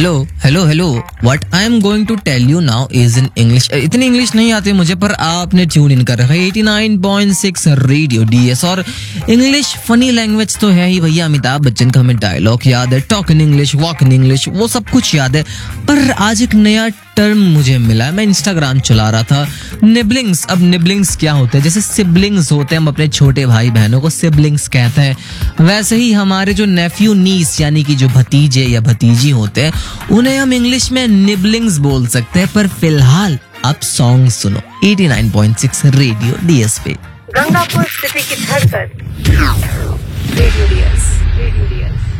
Hello what I am going to tell you now is in English. इतनी English नहीं आती मुझे, पर आपने ट्यून इन कर रखा है 89.6 रेडियो डीएस। और इंग्लिश फनी लैंग्वेज तो है ही भैया। अमिताभ बच्चन का हमें डायलॉग याद है, talk in English, walk in English, वो सब कुछ याद है। पर आज एक नया टर्म मुझे मिला है। मैं इंस्टाग्राम चला रहा था, निबलिंग्स। अब निबलिंग्स क्या होते हैं? जैसे सिबलिंग्स होते हैं, हम अपने छोटे भाई बहनों को सिबलिंग्स कहते हैं, वैसे ही हमारे जो नेफ्यू नीस यानी कि जो भतीजे या भतीजी होते हैं, उन्हें हम इंग्लिश में निबलिंग्स बोल सकते हैं। पर फिलहाल आप सॉन्ग सुनो 89.6 रेडियो डीएस पे। गंगापुर सिटी की धड़कन रेडियो डीएस।